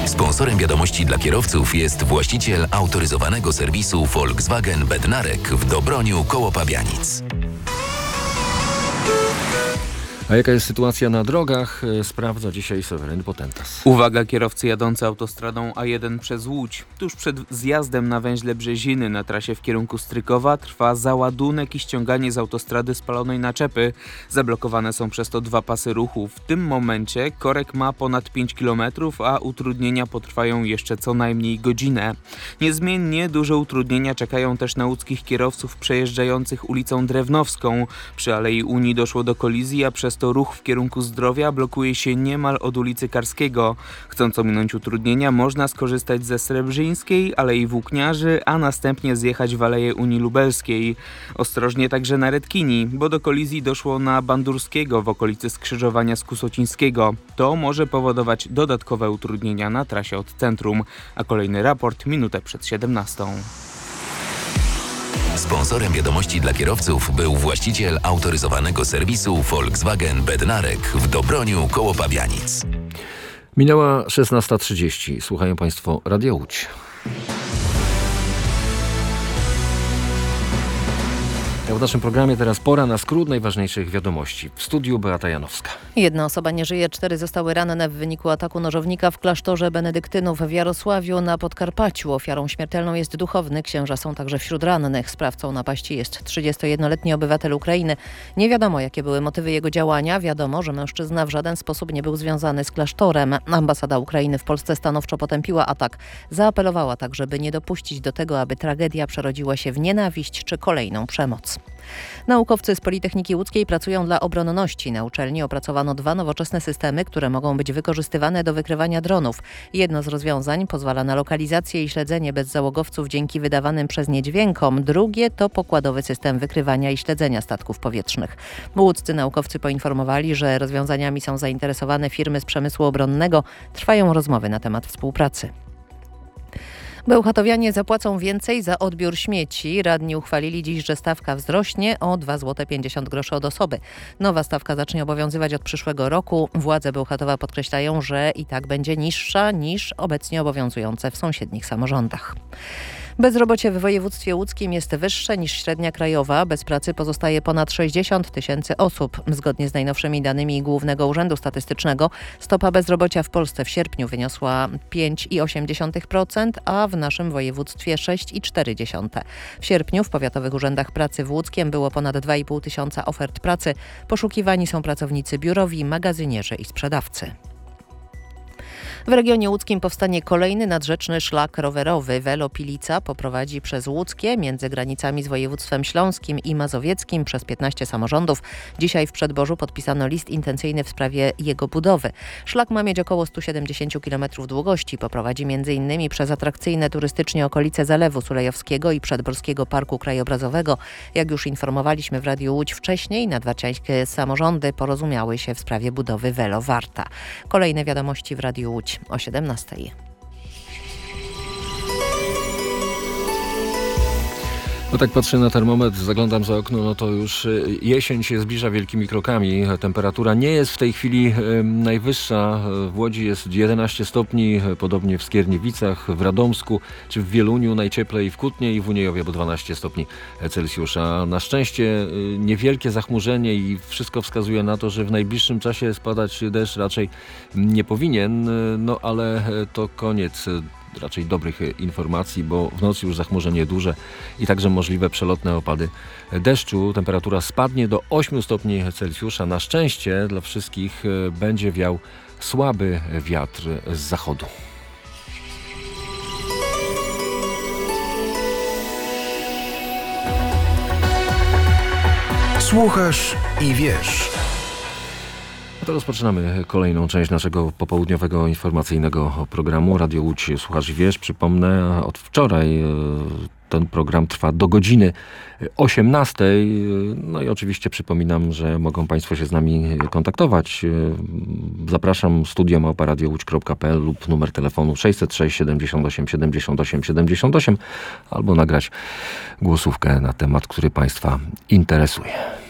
Sponsorem wiadomości dla kierowców jest właściciel autoryzowanego serwisu Volkswagen Bednarek w Dobroniu koło Pabianic. A jaka jest sytuacja na drogach? Sprawdza dzisiaj Seweryn Potentas. Uwaga, kierowcy jadący autostradą A1 przez Łódź. Tuż przed zjazdem na węźle Brzeziny na trasie w kierunku Strykowa trwa załadunek i ściąganie z autostrady spalonej naczepy. Zablokowane są przez to 2 pasy ruchu. W tym momencie korek ma ponad 5 km, a utrudnienia potrwają jeszcze co najmniej godzinę. Niezmiennie duże utrudnienia czekają też na łódzkich kierowców przejeżdżających ulicą Drewnowską. Przy Alei Unii doszło do kolizji, a przez to ruch w kierunku Zdrowia blokuje się niemal od ulicy Karskiego. Chcąc ominąć utrudnienia, można skorzystać ze Srebrzyńskiej, Alei Włókniarzy, a następnie zjechać w Aleję Unii Lubelskiej. Ostrożnie także na Redkini, bo do kolizji doszło na Bandurskiego w okolicy skrzyżowania z Kusocińskiego. To może powodować dodatkowe utrudnienia na trasie od centrum. A kolejny raport minutę przed 17. Sponsorem wiadomości dla kierowców był właściciel autoryzowanego serwisu Volkswagen Bednarek w Dobroniu koło Pabianic. Minęła 16:30. Słuchają Państwo Radia Łódź. W naszym programie teraz pora na skrót najważniejszych wiadomości. W studiu Beata Janowska. 1 osoba nie żyje, 4 zostały ranne w wyniku ataku nożownika w klasztorze benedyktynów w Jarosławiu na Podkarpaciu. Ofiarą śmiertelną jest duchowny. Księża są także wśród rannych. Sprawcą napaści jest 31-letni obywatel Ukrainy. Nie wiadomo, jakie były motywy jego działania. Wiadomo, że mężczyzna w żaden sposób nie był związany z klasztorem. Ambasada Ukrainy w Polsce stanowczo potępiła atak. Zaapelowała także, by nie dopuścić do tego, aby tragedia przerodziła się w nienawiść czy kolejną przemoc. Naukowcy z Politechniki Łódzkiej pracują dla obronności. Na uczelni opracowano 2 nowoczesne systemy, które mogą być wykorzystywane do wykrywania dronów. Jedno z rozwiązań pozwala na lokalizację i śledzenie bezzałogowców dzięki wydawanym przez nie dźwiękom. Drugie to pokładowy system wykrywania i śledzenia statków powietrznych. Łódzcy naukowcy poinformowali, że rozwiązaniami są zainteresowane firmy z przemysłu obronnego. Trwają rozmowy na temat współpracy. Bełchatowianie zapłacą więcej za odbiór śmieci. Radni uchwalili dziś, że stawka wzrośnie o 2,50 zł od osoby. Nowa stawka zacznie obowiązywać od przyszłego roku. Władze Bełchatowa podkreślają, że i tak będzie niższa niż obecnie obowiązujące w sąsiednich samorządach. Bezrobocie w województwie łódzkim jest wyższe niż średnia krajowa. Bez pracy pozostaje ponad 60 000 osób. Zgodnie z najnowszymi danymi Głównego Urzędu Statystycznego stopa bezrobocia w Polsce w sierpniu wyniosła 5,8%, a w naszym województwie 6,4%. W sierpniu w powiatowych urzędach pracy w Łódzkiem było ponad 2,5 tysiąca ofert pracy. Poszukiwani są pracownicy biurowi, magazynierzy i sprzedawcy. W regionie łódzkim powstanie kolejny nadrzeczny szlak rowerowy. Velopilica poprowadzi przez Łódzkie między granicami z województwem śląskim i mazowieckim przez 15 samorządów. Dzisiaj w Przedborzu podpisano list intencyjny w sprawie jego budowy. Szlak ma mieć około 170 km długości. Poprowadzi m.in. przez atrakcyjne turystycznie okolice Zalewu Sulejowskiego i Przedborskiego Parku Krajobrazowego. Jak już informowaliśmy w Radiu Łódź wcześniej, nadwarciańskie samorządy porozumiały się w sprawie budowy Velowarta. Kolejne wiadomości w Radiu Łódź o 17. No tak patrzę na termometr, zaglądam za okno, no to już jesień się zbliża wielkimi krokami. Temperatura nie jest w tej chwili najwyższa. W Łodzi jest 11 stopni, podobnie w Skierniewicach, w Radomsku czy w Wieluniu, najcieplej w Kutnie i w Uniejowie, bo 12 stopni Celsjusza. Na szczęście niewielkie zachmurzenie i wszystko wskazuje na to, że w najbliższym czasie spadać deszcz raczej nie powinien, no ale to koniec raczej dobrych informacji, bo w nocy już zachmurzenie duże i także możliwe przelotne opady deszczu. Temperatura spadnie do 8 stopni Celsjusza. Na szczęście dla wszystkich będzie wiał słaby wiatr z zachodu. Słuchasz i wiesz. To rozpoczynamy kolejną część naszego popołudniowego informacyjnego programu. Radio Łódź Słuchasz i Wiesz. Przypomnę, od wczoraj ten program trwa do godziny 18. No i oczywiście przypominam, że mogą Państwo się z nami kontaktować. Zapraszam studio@radiowódź.pl lub numer telefonu 606 78 78 78 albo nagrać głosówkę na temat, który Państwa interesuje.